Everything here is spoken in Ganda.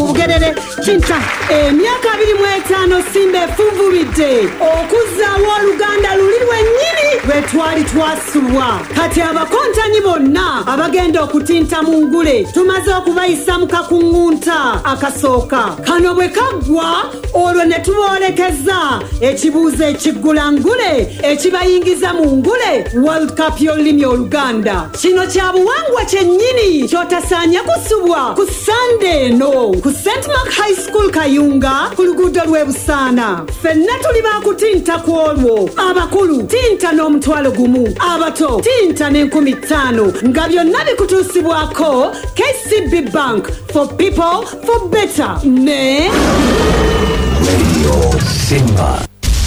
mu Bugerere Kinta emyaka 25 Simba efuvubidde okuzzaawo oluganda luli lwennyini lwe twali twasulwa. Kati abakontanyi bonna abagenda okutinta mu ngule tumaze okubayisa mu kakuŋŋunta akasooka. Kano bwe kaggwa olwo ne tuboolekeza ekibuuzo ekiggula ngule ekibayingiza mu ngule World Cup y'olulimi Oluganda. Kino kya buwangwa kyennyini kyotasaanya kusubwa ku Sunday eno ku St. Mark High School Kayunga ku luguudo lw'e Busaana. Ffenna tuli baakutinta ku olwo. Abakulu tinta n'1,000, abato tinta n'50,000 nga byonna bikutuusibwako KCB Bank, for people for better ne Radio Simba.